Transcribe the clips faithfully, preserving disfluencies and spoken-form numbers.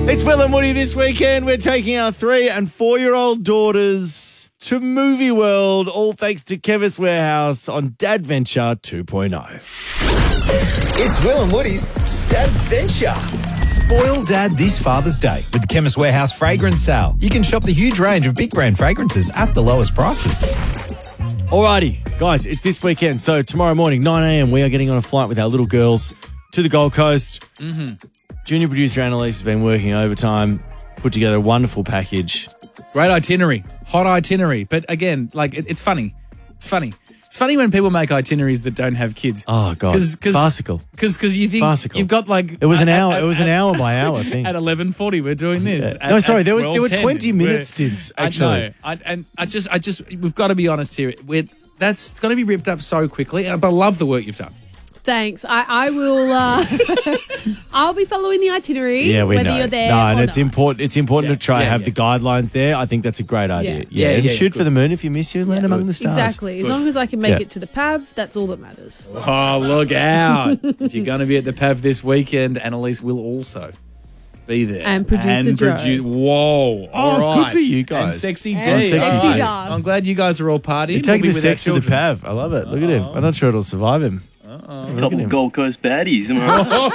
It's Will and Woody this weekend. We're taking our three and four-year-old daughters to Movie World, all thanks to Chemist Warehouse on Dadventure two point oh. It's Will and Woody's Dadventure. Spoil Dad this Father's Day with the Chemist Warehouse Fragrance Sale. You can shop the huge range of big brand fragrances at the lowest prices. Alrighty, guys, it's this weekend. So tomorrow morning, nine a.m, we are getting on a flight with our little girls to the Gold Coast. Mm-hmm. Junior producer Annalise has been working overtime, put together a wonderful package. Great itinerary, hot itinerary. But again, like it, it's funny. It's funny. It's funny when people make itineraries that don't have kids. Oh God, Cause, cause, farcical. Because you think farcical. You've got like it was an at, hour. At, it was at, an hour by hour thing. At eleven forty, we're doing this. Yeah. At, no, sorry, at there were there were twelve ten, twenty minute stints. Actually, I know. I, and I just, I just, we've got to be honest here. We're, that's going to be ripped up so quickly. But I love the work you've done. Thanks. I, I will. Uh, I'll be following the itinerary. Yeah, we whether know. you're there no, and or it's not. important. It's important Yeah, to try yeah, and have yeah. the guidelines there. I think that's a great idea. Yeah. Yeah, Yeah, and yeah, shoot good. for the moon if you miss you. Land among the stars. Exactly. As Good. long as I can make Yeah. it to the P A V, that's all that matters. Oh, look out. If you're going to be at the P A V this weekend, Annalise will also be there. And producer and Joe. produ- Whoa. all right. good for you guys. And Sexy D. And Sexy All D right. does. I'm glad you guys are all partying. You're taking We'll be the with our sex to the P children. A V. I love it. Look at him. I'm not sure it'll survive him. Couple of Gold Coast baddies. Am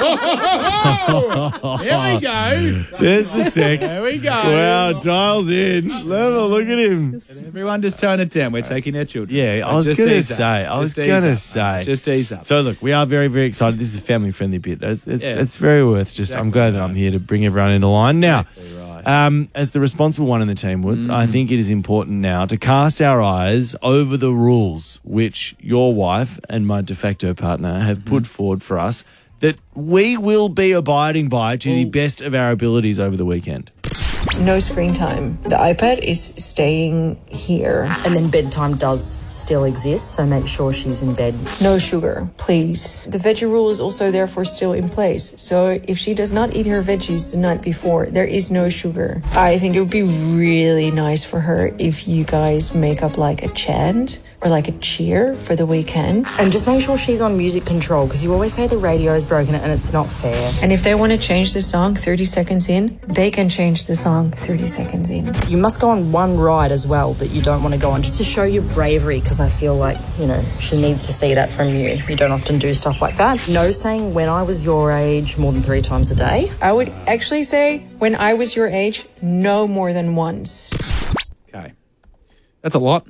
I right? Here we go. There's the sex. There we go. Wow, dials in. Level. Look at him. Everyone just tone it down. We're taking our children. Yeah, So I was just gonna ease up. say, I was Just ease gonna up. say. Just ease up. So look, we are very, very excited. This is a family-friendly bit. It's, it's, Yeah. it's very worth just. I'm Exactly glad that I'm here to bring everyone into line now. Exactly right. Um, as the responsible one in the team, Woods, I think it is important now to cast our eyes over the rules which your wife and my de facto partner have put forward for us that we will be abiding by to the best of our abilities over the weekend. No screen time. The iPad is staying here. And then bedtime does still exist, so make sure she's in bed. No sugar, please. The veggie rule is also therefore still in place. So if she does not eat her veggies the night before, there is no sugar. I think it would be really nice for her if you guys make up like a chant or like a cheer for the weekend. And just make sure she's on music control, because you always say the radio is broken and it's not fair. And if they want to change the song thirty seconds in, they can change the song thirty seconds in. You must go on one ride as well that you don't want to go on, just to show your bravery, because I feel like, you know, she needs to see that from you. You don't often do stuff like that. No saying when I was your age more than three times a day. I would actually say when I was your age, no more than once. Okay. That's a lot.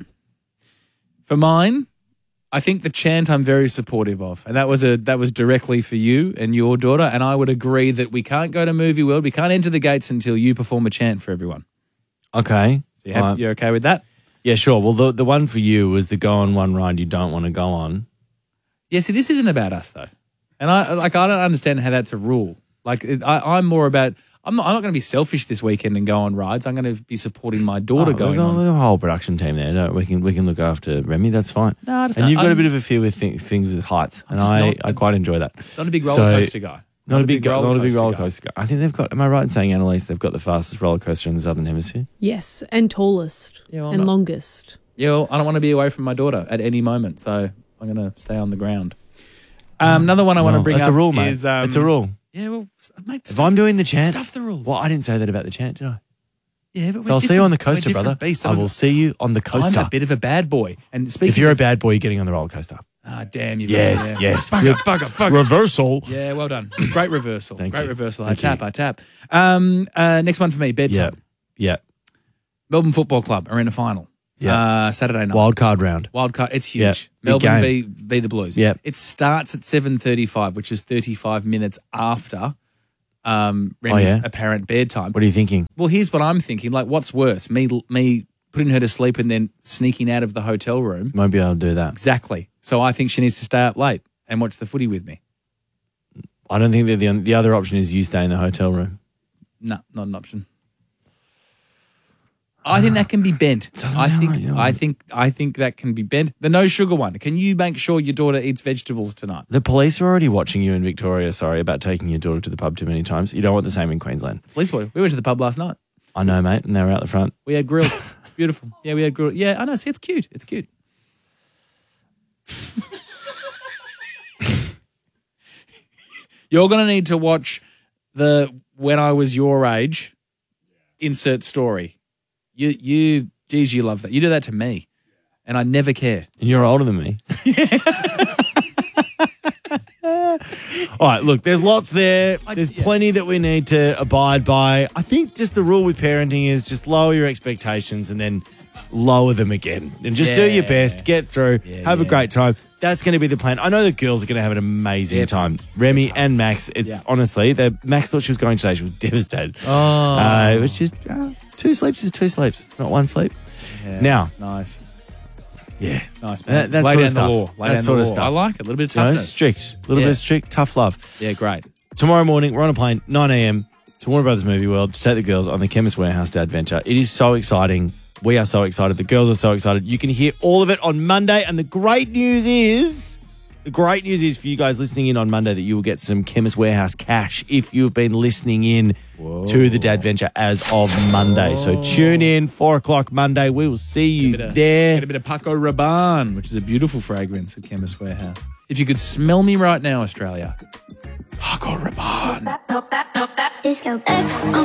For mine, I think the chant I'm very supportive of. And that was a that was directly for you and your daughter. And I would agree that we can't go to Movie World. We can't enter the gates until you perform a chant for everyone. Okay. So you happy, Alright. you're okay with that? Yeah, sure. Well, the the one for you was the go on one ride you don't want to go on. Yeah, see, this isn't about us though. And I like I don't understand how that's a rule. Like it, I, I'm more about I'm not I'm not going to be selfish this weekend and go on rides. I'm going to be supporting my daughter Oh, going we've got, on. we've got a whole production team there. No, we can we can look after Remy. That's fine. No, I just and don't- you've got a I'm- bit of a fear with th- things with heights, and just I, not- I quite enjoy that. Not a big roller So- coaster guy. Not, a big, roller not a big coaster roller guy. coaster guy. I think they've got. Am I right in saying, Annalise, they've got the fastest roller coaster in the southern hemisphere? Yes, and tallest Yeah, well, and not- longest. Yeah, well, I don't want to be away from my daughter at any moment, so I'm going to stay on the ground. Um, another one I want to Well, bring that's up a rule, mate. is um, it's a rule. Yeah, well, mate, If I'm doing the chant, stuff the rules. well, I didn't say that about the chant, did I? Yeah, but So I'll see you on the coaster, brother. Beasts. I will see you on the I'm coaster. a bit of a bad boy, and speaking If you're of, a bad boy, you're getting on the roller coaster. ah, damn you, Yes, yeah. yes. Bugger, bugger, bugger. Reversal. Yeah, well done. Great reversal. Thank Great you. reversal. Thank I tap, you. I tap. Um, uh, next one for me, Yeah, bedtime. yeah. Melbourne Football Club are in a final. Yeah. Uh, Saturday night. Wild card round. Wild card. It's Yeah, huge. big Melbourne game. v, v the Blues. Yeah. It starts at seven thirty-five, which is thirty-five minutes after um, Remy's Oh, yeah? apparent bedtime. What are you thinking? Well, here's what I'm thinking. Like, what's worse? Me me putting her to sleep and then sneaking out of the hotel room? Won't be able to do that. Exactly. So I think she needs to stay up late and watch the footy with me. I don't think that the the other option is you stay in the hotel room. No, not an option. I think that can be bent. Doesn't I sound think like you. I think I think that can be bent. The no sugar one. Can you make sure your daughter eats vegetables tonight? The police are already watching you in Victoria, sorry, about taking your daughter to the pub too many times. You don't want the same in Queensland. Police boy. We went to the pub last night. I know, mate, and they were out the front. We had grilled. Beautiful. Yeah, we had grilled. Yeah, I know. See, it's cute. It's cute. You're going to need to watch the when I was your age, insert story. You, you, geez, you love that. You do that to me, and I never care. And you're older than me. All right, look, there's lots there. There's yeah. plenty that we need to abide by. I think just the rule with parenting is just lower your expectations and then lower them again. And just do your Yeah. best, get through, Yeah, have a yeah. great time. That's going to be the plan. I know the girls are going to have an amazing Yep. time. Remy and Max, it's Yeah. honestly, the Max thought she was going today. She was devastated. Oh. Uh, which is uh, two sleeps is two sleeps. It's not one sleep. Yeah. Now, Nice. yeah. Nice, That, man. that Lay sort down of stuff. the law. Lay that down sort the of law. stuff. I like it. A little bit of You know, toughness. strict. A little Yeah. bit of strict, tough love. Yeah, great. Tomorrow morning, we're on a plane, nine a.m. to Warner Brothers Movie World to take the girls on the Chemist Warehouse Dad Adventure. It is so exciting. We are so excited. The girls are so excited. You can hear all of it on Monday. And the great news is, the great news is for you guys listening in on Monday that you will get some Chemist Warehouse cash if you've been listening in to the Dad Adventure as of Monday. So tune in, four o'clock Monday. We will see you Bit of- there. Get a bit of Paco Rabanne, which is a beautiful fragrance at Chemist Warehouse. If you could smell me right now, Australia. Paco Rabanne. Disco X.